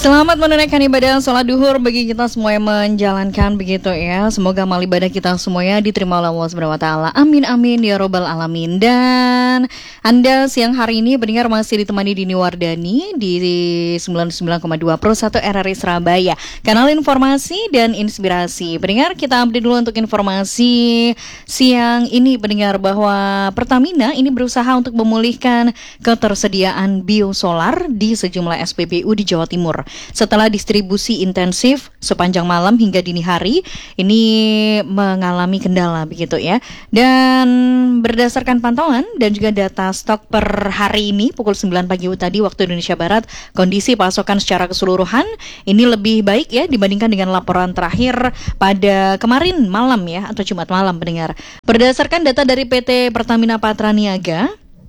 Selamat menunaikan ibadah sholat duhur bagi kita semua yang menjalankan begitu ya. Semoga amal ibadah kita semuanya diterima oleh Allah Subhanahu wa taala. Amin amin ya robbal alamin. Dan Anda siang hari ini pendengar masih ditemani Dini Wardani di 99,2 Pro 1 RRI Surabaya. Kanal informasi dan inspirasi. Pendengar, kita update dulu untuk informasi siang ini pendengar bahwa Pertamina ini berusaha untuk memulihkan ketersediaan biosolar di sejumlah SPBU di Jawa Timur. Setelah distribusi intensif sepanjang malam hingga dini hari, ini mengalami kendala begitu ya. Dan berdasarkan pantauan dan juga data stok per hari ini pukul 9 pagi tadi waktu Indonesia Barat, kondisi pasokan secara keseluruhan ini lebih baik ya dibandingkan dengan laporan terakhir pada kemarin malam ya, atau Jumat malam pendengar. Berdasarkan data dari PT Pertamina Patraniaga,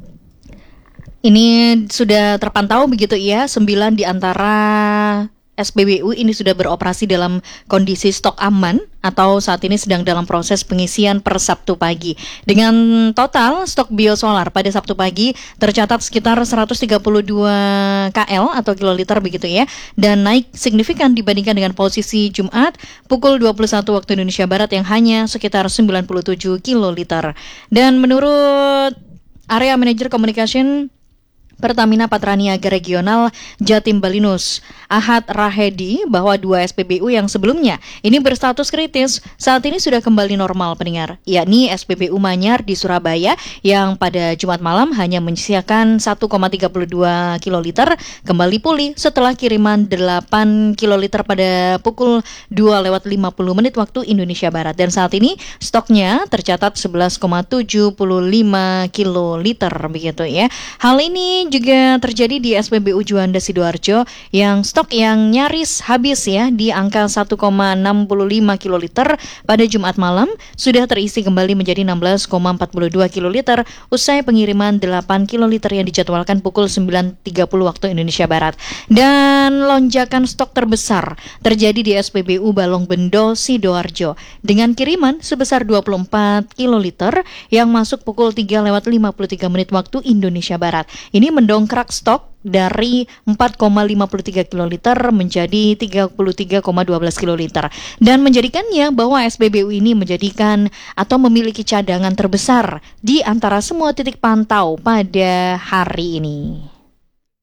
ini sudah terpantau begitu ya, 9 di antara SPBU ini sudah beroperasi dalam kondisi stok aman atau saat ini sedang dalam proses pengisian per Sabtu pagi. Dengan total stok biosolar pada Sabtu pagi tercatat sekitar 132 KL atau kiloliter begitu ya, dan naik signifikan dibandingkan dengan posisi Jumat pukul 21 waktu Indonesia Barat yang hanya sekitar 97 kiloliter. Dan menurut Area Manager Communication Pertamina Patraniaga Regional Jatim Balinus, Ahad Rahedi, bahwa 2 SPBU yang sebelumnya ini berstatus kritis saat ini sudah kembali normal pendengar, yakni SPBU Manyar di Surabaya yang pada Jumat malam hanya menyisiakan 1,32 kiloliter kembali pulih setelah kiriman 8 kiloliter pada pukul 2:50 waktu Indonesia Barat, dan saat ini stoknya tercatat 11,75 kiloliter begitu ya. Hal ini juga terjadi di SPBU Juanda Sidoarjo yang stok yang nyaris habis ya di angka 1,65 kiloliter pada Jumat malam sudah terisi kembali menjadi 16,42 kiloliter usai pengiriman 8 kiloliter yang dijadwalkan pukul 9.30 waktu Indonesia Barat. Dan lonjakan stok terbesar terjadi di SPBU Balongbendo Sidoarjo dengan kiriman sebesar 24 kiloliter yang masuk pukul 3:53 waktu Indonesia Barat. Ini mendongkrak stok dari 4,53 kiloliter menjadi 33,12 kiloliter dan menjadikannya bahwa SPBU ini menjadikan atau memiliki cadangan terbesar di antara semua titik pantau pada hari ini.